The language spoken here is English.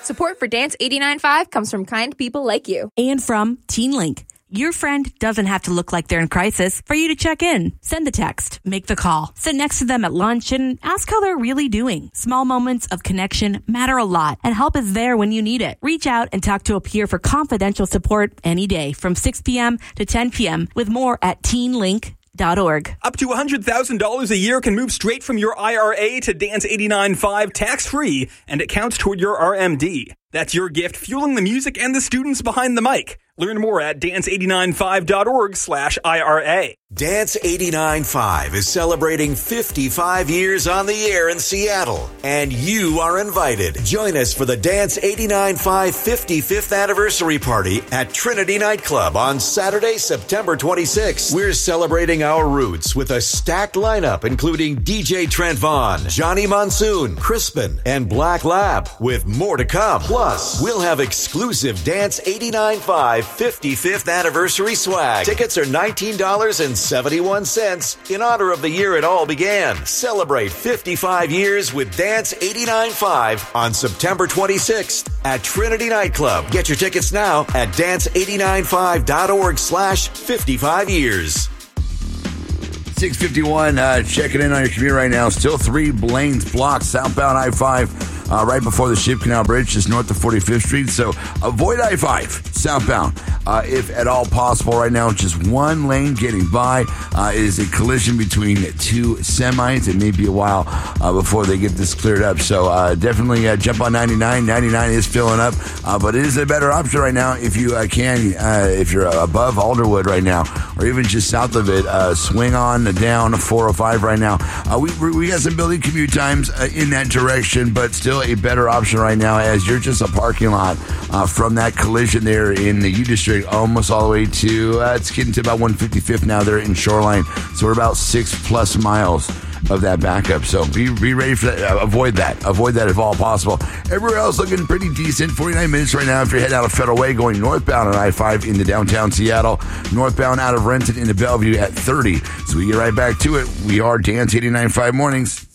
Support for Dance 89.5 comes from kind people like you. And from Teen Link. Your friend doesn't have to look like they're in crisis for you to check in. Send the text, make the call, sit next to them at lunch, and ask how they're really doing. Small moments of connection matter a lot, and help is there when you need it. Reach out and talk to a peer for confidential support any day from 6 p.m. to 10 p.m. with more at teenlink.org. Up to $100,000 a year can move straight from your IRA to Dance 89.5 tax-free, and it counts toward your RMD. That's your gift, fueling the music and the students behind the mic. Learn more at dance895.org/IRA. Dance 89.5 is celebrating 55 years on the air in Seattle, and you are invited. Join us for the Dance 89.5 55th anniversary party at Trinity Nightclub on Saturday, September 26th. We're celebrating our roots with a stacked lineup including DJ Trent Vaughn, Johnny Monsoon, Crispin, and Black Lab, with more to come. Plus, we'll have exclusive Dance 89.5 55th anniversary swag. Tickets are $19.71 in honor of the year it all began. Celebrate 55 years with Dance 89.5 on September 26th at Trinity Nightclub. Get your tickets now at dance895.org/55 years. 651, checking in on your commute right now. Still 3 lanes blocked southbound I-5 right before the Ship Canal Bridge, just north of 45th Street. So avoid I-5 southbound if at all possible right now. Just one lane getting by. It is a collision between 2 semis. It may be a while before they get this cleared up. So definitely jump on 99. 99 is filling up, but it is a better option right now if you can. If you're above Alderwood right now, or even just south of it, swing on down 405 right now. We got some building commute times in that direction, but still a better option right now as you're just a parking lot from that collision there in the U District almost all the way to it's getting to about 155th now there in Shoreline. So we're about 6+ miles of that backup. So be ready for that. Avoid that if all possible. Everywhere else looking pretty decent. 49 minutes right now if you're heading out of Federal Way going northbound on I-5 into downtown Seattle, northbound out of Renton into Bellevue at 30. So we get right back to it. We are Dance 89.5 Mornings.